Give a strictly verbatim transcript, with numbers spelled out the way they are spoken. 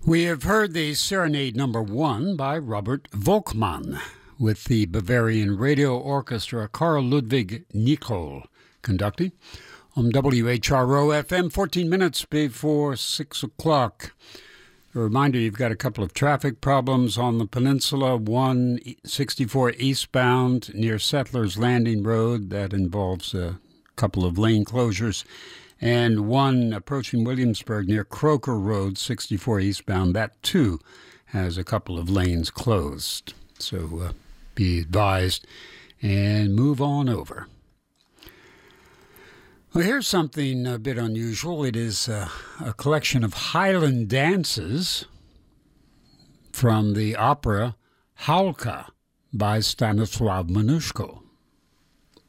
We have heard the Serenade Number One by Robert Volkmann with the Bavarian Radio Orchestra, Carl Ludwig Nicol conducting on W H R O F M, fourteen minutes before six o'clock. A reminder, you've got a couple of traffic problems on the peninsula, one sixty-four eastbound near Settlers Landing Road. That involves a couple of lane closures. And one approaching Williamsburg near Croker Road, sixty-four eastbound. That, too, has a couple of lanes closed. So uh, be advised and move on over. Well, here's something a bit unusual. It is uh, a collection of Highland dances from the opera Halka by Stanislaw Moniuszko.